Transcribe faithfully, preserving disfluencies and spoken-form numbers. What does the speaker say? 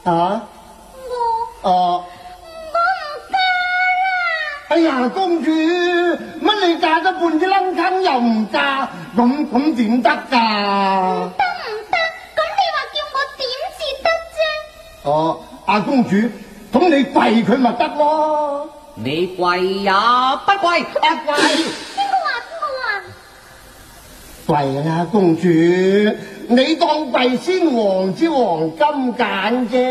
啊？ 我哦。 我唔嫁啦！ 哎呀，公主，乜你嫁咗半隻楞坑又唔嫁，咁咁點得㗎？ 唔得唔得，咁你話叫我點至得啫？ 哦，阿公主，咁你跪佢咪得咯？ 你跪也不跪， 阿跪。 邊個話邊個話？ 跪啦，公主，你當跪先王之黃金鹼啫。